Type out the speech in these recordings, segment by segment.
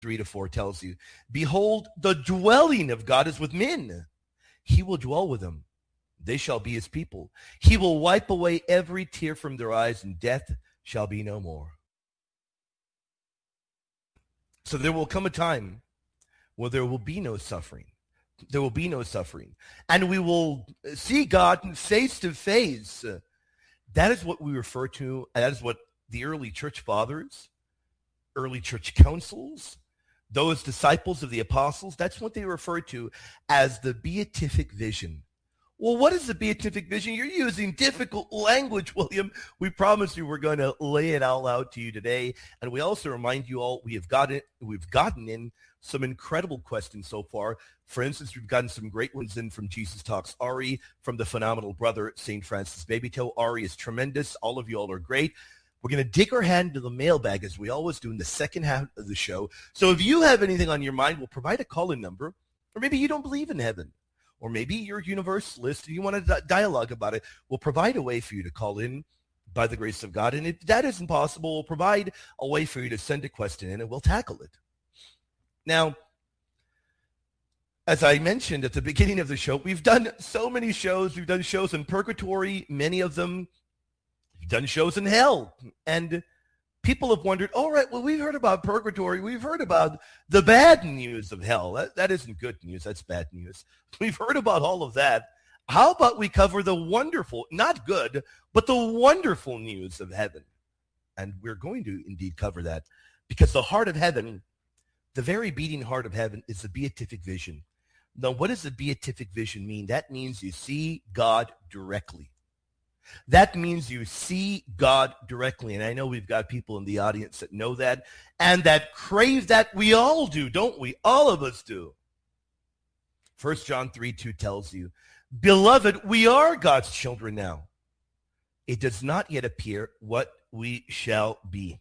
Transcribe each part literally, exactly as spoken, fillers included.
three to four tells you, behold, the dwelling of God is with men. He will dwell with them. They shall be his people. He will wipe away every tear from their eyes, and death shall be no more. So there will come a time where there will be no suffering. There will be no suffering. And we will see God face to face. That is what we refer to, that is what the early church fathers, early church councils, those disciples of the apostles, that's what they refer to as the beatific vision. Well, what is the beatific vision? You're using difficult language, William. We promise you we're going to lay it all out to you today. And we also remind you all we have gotten, we've gotten in some incredible questions so far. For instance, we've gotten some great ones in from Jesus Talks Ari, from the phenomenal brother, Saint Francis Babytoe. Ari is tremendous. All of you all are great. We're going to dig our hand into the mailbag, as we always do in the second half of the show. So if you have anything on your mind, we'll provide a call-in number. Or maybe you don't believe in heaven. Or maybe you're a universalist and you want to dialogue about it. We'll provide a way for you to call in by the grace of God. And if that isn't possible, we'll provide a way for you to send a question in and we'll tackle it. Now, as I mentioned at the beginning of the show, we've done so many shows. We've done shows in purgatory, many of them. We've done shows in hell. And people have wondered, all right, well, we've heard about purgatory. We've heard about the bad news of hell. That, that isn't good news. That's bad news. We've heard about all of that. How about we cover the wonderful, not good, but the wonderful news of heaven? And we're going to indeed cover that, because the heart of heaven, the very beating heart of heaven, is the beatific vision. Now, what does the beatific vision mean? That means you see God directly. That means you see God directly. And I know we've got people in the audience that know that and that crave that. We all do, don't we? All of us do. First John three two tells you, beloved, we are God's children now. It does not yet appear what we shall be.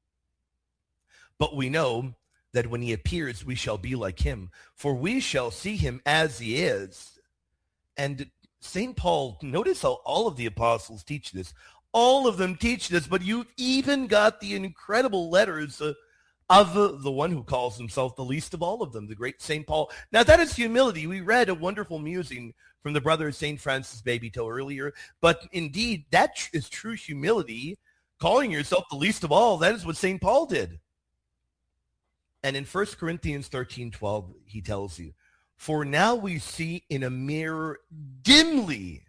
But we know that when he appears, we shall be like him, for we shall see him as he is. And Saint Paul, notice how all of the apostles teach this. All of them teach this, but you've even got the incredible letters uh, of uh, the one who calls himself the least of all of them, the great Saint Paul. Now, that is humility. We read a wonderful musing from the brother Saint Francis Babytoe earlier, but indeed, that tr- is true humility, calling yourself the least of all. That is what Saint Paul did. And in First Corinthians thirteen twelve, he tells you, for now we see in a mirror dimly,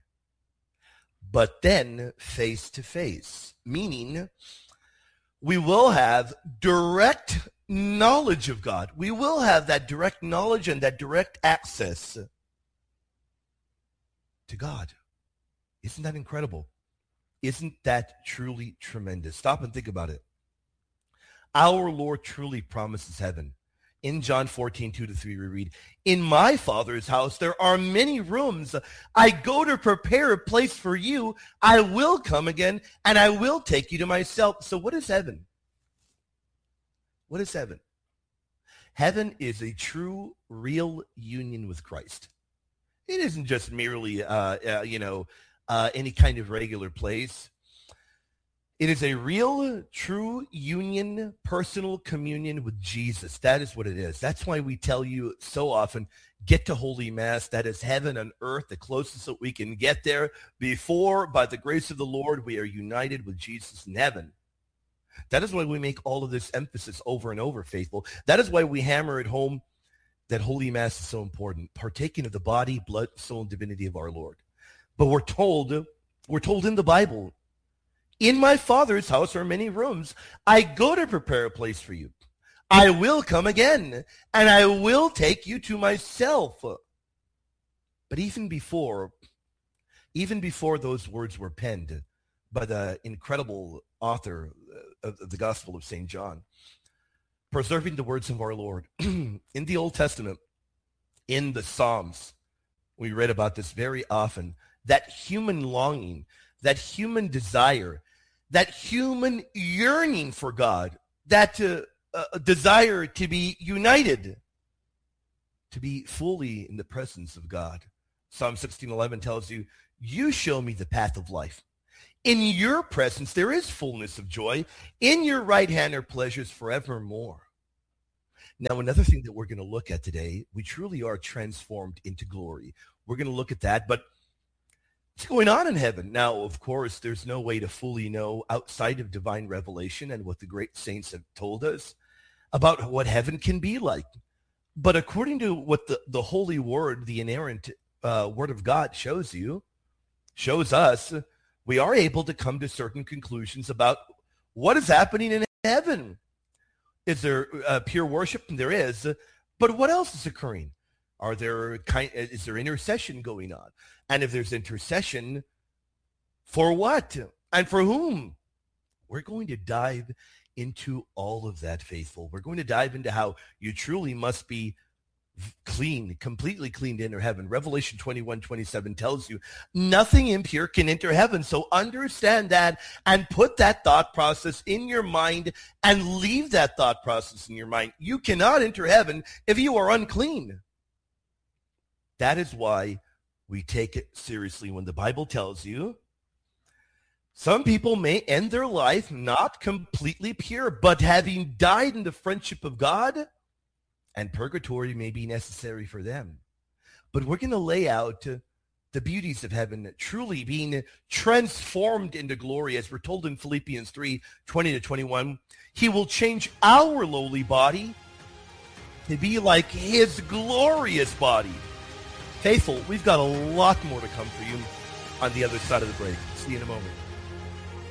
but then face to face, meaning we will have direct knowledge of God. We will have that direct knowledge and that direct access to God. Isn't that incredible? Isn't that truly tremendous? Stop and think about it. Our Lord truly promises heaven. In John fourteen, two to three, we read, in my Father's house there are many rooms. I go to prepare a place for you. I will come again, and I will take you to myself. So what is heaven? What is heaven? Heaven is a true, real union with Christ. It isn't just merely, uh, uh, you know, uh, any kind of regular place. It is a real, true union, personal communion with Jesus. That is what it is. That's why we tell you so often, get to Holy Mass. That is heaven on earth, the closest that we can get there before, by the grace of the Lord, we are united with Jesus in heaven. That is why we make all of this emphasis over and over, faithful. That is why we hammer at home that Holy Mass is so important, partaking of the body, blood, soul, and divinity of our Lord. But we're told, we're told in the Bible, in my Father's house are many rooms. I go to prepare a place for you. I will come again, and I will take you to myself. But even before, even before those words were penned by the incredible author of the Gospel of Saint John, preserving the words of our Lord, in the Old Testament, in the Psalms, we read about this very often, that human longing, that human desire, that human yearning for God, that uh, uh, desire to be united, to be fully in the presence of God. Psalm sixteen eleven tells you, you show me the path of life. In your presence there is fullness of joy. In your right hand are pleasures forevermore. Now, another thing that we're going to look at today, we truly are transformed into glory. We're going to look at that, but what's going on in heaven? Now, of course, there's no way to fully know outside of divine revelation and what the great saints have told us about what heaven can be like. But according to what the, the holy word, the inerrant uh, word of God shows you, shows us, we are able to come to certain conclusions about what is happening in heaven. Is there uh, pure worship? There is. But what else is occurring? Are there kind? Is there intercession going on? And if there's intercession, for what? And for whom? We're going to dive into all of that, faithful. We're going to dive into how you truly must be clean, completely cleaned to enter heaven. Revelation twenty-one twenty-seven tells you nothing impure can enter heaven. So understand that and put that thought process in your mind and leave that thought process in your mind. You cannot enter heaven if you are unclean. That is why we take it seriously when the Bible tells you some people may end their life not completely pure, but having died in the friendship of God, and purgatory may be necessary for them. But we're going to lay out uh, the beauties of heaven, truly being transformed into glory, as we're told in Philippians three twenty to twenty-one. He will change our lowly body to be like his glorious body. Faithful, we've got a lot more to come for you on the other side of the break. See you in a moment.